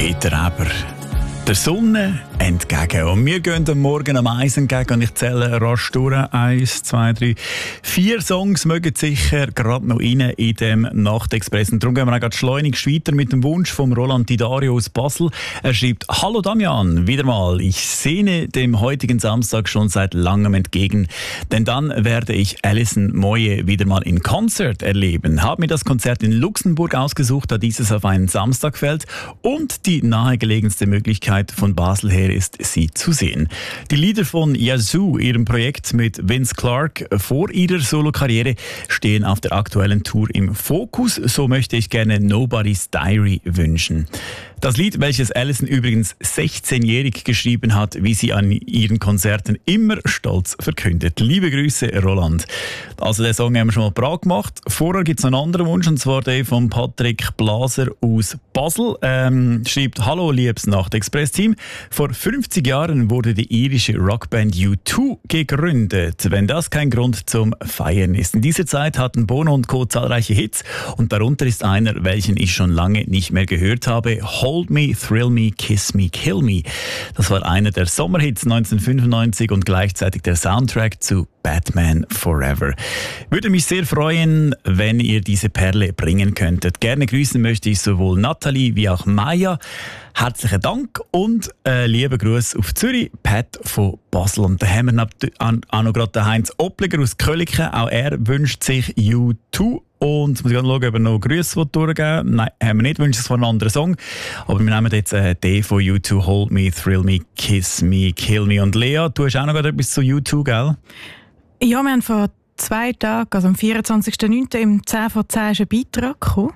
Peter Eber. Der Sonne entgegen. Und wir gehen am Morgen am Eis entgegen und ich zähle rasch durch. 1, 2, 3, 4 Songs mögen sicher gerade noch rein in dem Nachtexpress. Und darum gehen wir auch gerade schleunigst weiter mit dem Wunsch von Roland Didario aus Basel. Er schreibt: Hallo Damian, wieder mal. Ich sehne dem heutigen Samstag schon seit langem entgegen, denn dann werde ich Alison Moyet wieder mal in Konzert erleben. Habe mir das Konzert in Luxemburg ausgesucht, da dieses auf einen Samstag fällt und die nahegelegenste Möglichkeit von Basel her ist, sie zu sehen. Die Lieder von Yazoo, ihrem Projekt mit Vince Clarke vor ihrer Solokarriere, stehen auf der aktuellen Tour im Fokus. So möchte ich gerne Nobody's Diary wünschen. Das Lied, welches Alison übrigens 16-jährig geschrieben hat, wie sie an ihren Konzerten immer stolz verkündet. Liebe Grüße, Roland. Also den Song haben wir schon mal parat gemacht. Vorher gibt es einen anderen Wunsch, und zwar den von Patrick Blaser aus Basel. Schreibt: Hallo, liebes Nachtexpress-Team. Vor 50 Jahren wurde die irische Rockband U2 gegründet. Wenn das kein Grund zum Feiern ist. In dieser Zeit hatten Bono und Co. zahlreiche Hits, und darunter ist einer, welchen ich schon lange nicht mehr gehört habe: Hold Me, Thrill Me, Kiss Me, Kill Me. Das war einer der Sommerhits 1995 und gleichzeitig der Soundtrack zu Batman Forever. Würde mich sehr freuen, wenn ihr diese Perle bringen könntet. Gerne grüßen möchte ich sowohl Nathalie wie auch Maya. Herzlichen Dank und liebe Grüße auf Zürich, Pat von Basel. Und da haben wir auch noch gerade den Heinz Oppliger aus Köliken. Auch er wünscht sich U2. Und muss ich schauen, ob er noch Grüße durchgeben will. Nein, haben wir nicht. Wünscht es von einem anderen Song. Aber wir nehmen jetzt den von U2, Hold Me, Thrill Me, Kiss Me, Kill Me. Und Lea, du hast auch noch etwas zu U2, gell? Ja, wir haben vor 2 Tagen, also am 24.09. im 10 vor 10 ist ein Beitrag gekommen.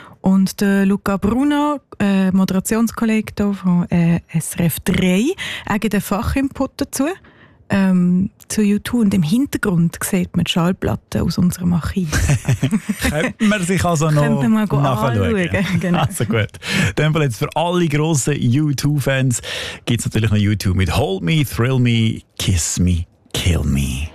Und der Luca Bruno, Moderationskollege hier von SRF 3, er gibt einen Fachinput dazu. Zu U2, und im Hintergrund sieht man die Schallplatte aus unserem Archiv. Könnte man sich also noch nachschauen. Genau. Also gut. Dann jetzt für alle grossen U2-Fans gibt es natürlich noch U2 mit Hold Me, Thrill Me, Kiss Me, Kill Me.